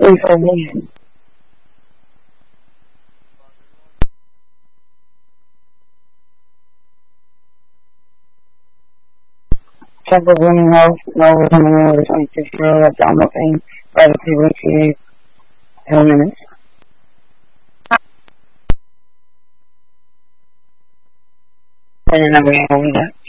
information. Temple Women Health, Nova November 26th, that's almost in by the 2 weeks, 10 minutes. And then I'm going to